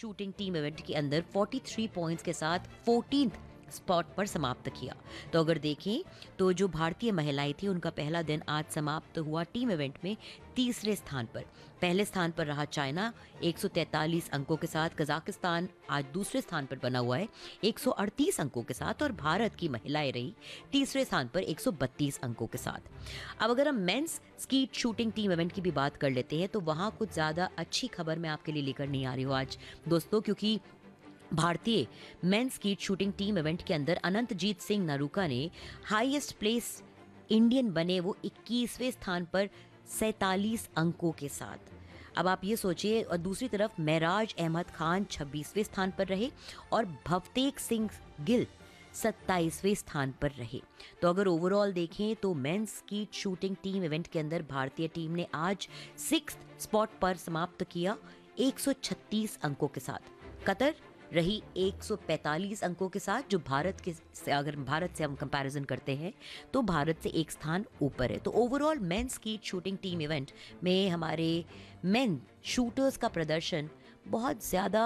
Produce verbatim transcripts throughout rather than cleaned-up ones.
Shooting team event के अंदर तैंतालीस पॉइंट्स के साथ चौदहवें स्पॉट पर समाप्त किया। तो अगर देखें तो जो भारतीय महिलाएं थी उनका पहला दिन आज समाप्त हुआ टीम इवेंट में तीसरे स्थान पर। पहले स्थान पर रहा चाइना एक सौ तैंतालीस अंकों के साथ, कजाकिस्तान आज दूसरे स्थान पर बना हुआ है एक सौ अड़तीस अंकों के साथ, और भारत की महिलाएं रही तीसरे स्थान पर एक सौ बत्तीस अंकों के साथ। अब अगर हम mains skeet shooting team event की भी बात कर लेते हैं तो वहाँ कुछ ज़्यादा अच्छी खबर मैं आपके लिए लेकर नहीं आ रही हूँ आज दोस्तों, क्योंकि भारतीय mains skeet shooting team event के अंदर अनंतजीत सिंह नरूका ने हाईएस्ट प्लेस इंडियन बने, वो इक्कीसवें स्थान पर सैंतालीस अंकों के साथ। अब आप ये सोचिए, और दूसरी तरफ महराज अहमद खान छब्बीसवें स्थान पर रहे और भवतेक सिंह गिल सत्ताईसवें स्थान पर रहे। तो अगर ओवरऑल देखें तो mains skeet shooting team event के अंदर भारतीय टीम ने आज सिक्स्थ स्पॉट पर समाप्त किया एक सौ छत्तीस अंकों के साथ। कतर रही एक सौ पैंतालीस अंकों के साथ, जो भारत के से अगर भारत से हम कंपैरिजन करते हैं तो भारत से एक स्थान ऊपर है। तो overall mains skeet shooting team event में हमारे मेन शूटर्स का प्रदर्शन बहुत ज़्यादा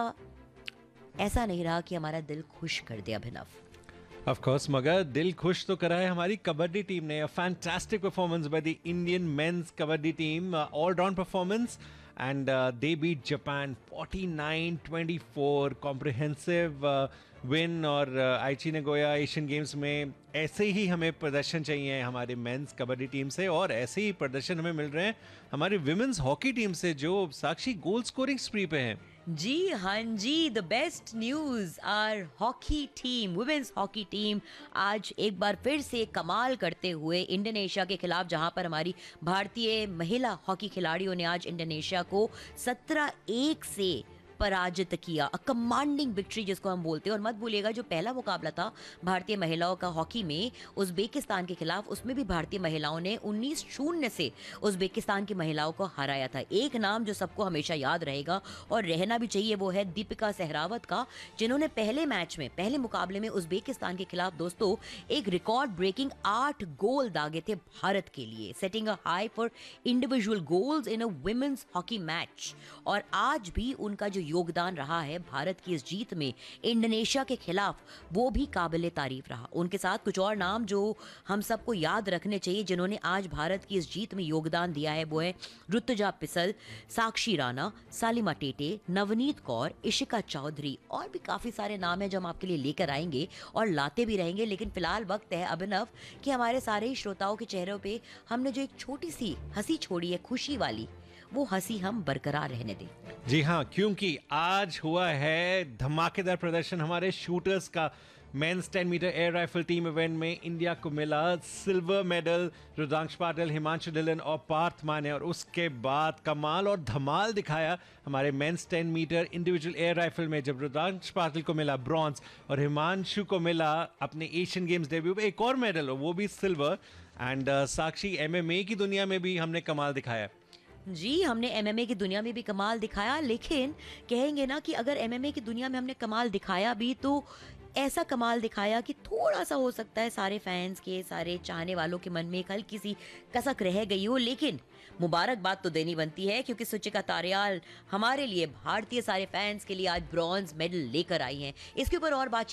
ऐसा नहीं रहा कि हमारा दिल खुश कर दे अभिनव। ऑफ कोर्स, मगर दिल खुश तो करा है हमारी कबड्डी टीम ने। A fantastic performance by the Indian mains kabaddi team, all round performance, and uh, they beat Japan forty-nine twenty-four, comprehensive uh, win। और आइची नगोया एशियन गेम्स में ऐसे ही हमें प्रदर्शन चाहिए हमारे मेंस कबड्डी टीम से, और ऐसे ही प्रदर्शन हमें मिल रहे हैं हमारी विमेंस हॉकी टीम से जो साक्षी गोल स्कोरिंग स्प्री पे हैं। जी हाँ जी, the best news, are hockey team, women's hockey team आज एक बार फिर से कमाल करते हुए इंडोनेशिया के खिलाफ, जहां पर हमारी भारतीय महिला हॉकी खिलाड़ियों ने आज इंडोनेशिया को सत्रह एक से पराजित किया। अ कमांडिंग विक्ट्री जिसको हम बोलते हैं। और मत भूलिएगा जो पहला मुकाबला था भारतीय महिलाओं का हॉकी में उज़्बेकिस्तान के खिलाफ, उसमें भी भारतीय महिलाओं ने उन्नीस शून्य से उज़्बेकिस्तान की महिलाओं को हराया था। एक नाम जो सबको हमेशा याद रहेगा और रहना भी चाहिए वो है दीपिका सहरावत का, जिन्होंने पहले मैच में पहले मुकाबले में उज़्बेकिस्तान के खिलाफ दोस्तों एक रिकॉर्ड ब्रेकिंग आठ गोल दागे थे भारत के लिए, setting a high for individual goals in a women's hockey match. और आज भी उनका जो योगदान रहा है भारत की इस जीत में इंडोनेशिया के खिलाफ, वो भी काबिले तारीफ रहा। उनके साथ कुछ और नाम जो हम सबको याद रखने चाहिए जिन्होंने आज भारत की इस जीत में योगदान दिया है, वो है ऋतुजा पिसल, साक्षी राणा, सालिमा टेटे, नवनीत कौर, इशिका चौधरी, और भी काफ़ी सारे नाम हैं जो हम आपके लिए लेकर आएंगे और लाते भी रहेंगे। लेकिन फिलहाल वक्त है अभिनव कि हमारे सारे ही श्रोताओं के चेहरों पे हमने जो एक छोटी सी हंसी छोड़ी है, खुशी वाली, वो हंसी हम बरकरार रहने दें। जी हाँ, क्योंकि आज हुआ है धमाकेदार प्रदर्शन हमारे शूटर्स का। Mains ten metre air rifle team event में इंडिया को मिला सिल्वर मेडल। रुद्रांश पाटिल, हिमांशु ढिल्लन और पार्थ माने। और उसके बाद कमाल और धमाल दिखाया हमारे mains ten metre individual air rifle में, जब रुद्रांश पाटिल को मिला ब्रॉन्ज और हिमांशु को मिला अपने एशियन गेम्स डेब्यू में एक और मेडल, वो भी silver. And uh, Sakshi, MMA की दुनिया में भी हमने कमाल दिखाया। जी, हमने एमएमए की दुनिया में भी कमाल दिखाया, लेकिन कहेंगे ना कि अगर एमएमए की दुनिया में हमने कमाल दिखाया भी तो ऐसा कमाल दिखाया कि थोड़ा सा हो सकता है सारे फैंस के, सारे चाहने वालों के मन में एक हल्की सी कसक रह गई हो। लेकिन मुबारकबाद तो देनी बनती है, क्योंकि सुचिका तारियाल हमारे लिए, भारतीय सारे फैंस के लिए आज ब्रॉन्ज मेडल लेकर आई हैं। इसके ऊपर और बातचीत